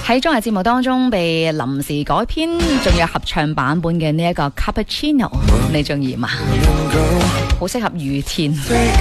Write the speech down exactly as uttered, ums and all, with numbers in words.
喺綜藝節目當中被臨時改編，仲有合唱版本嘅呢一個 Cappuccino，你中意嘛？好適合雨天。